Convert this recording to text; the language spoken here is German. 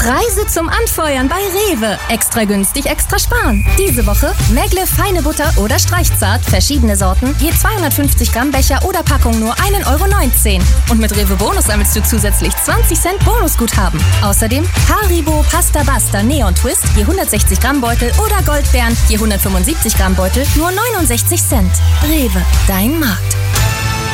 Preise zum Anfeuern bei Rewe. Extra günstig, extra sparen. Diese Woche Megle feine Butter oder Streichzart, verschiedene Sorten, je 250 Gramm Becher oder Packung nur 1,19 €. Und mit Rewe Bonus sammelst du zusätzlich 20 Cent Bonusguthaben. Außerdem Haribo Pasta Basta Neon Twist, je 160 Gramm Beutel oder Goldbeeren, je 175 Gramm Beutel, nur 69 Cent. Rewe, dein Markt.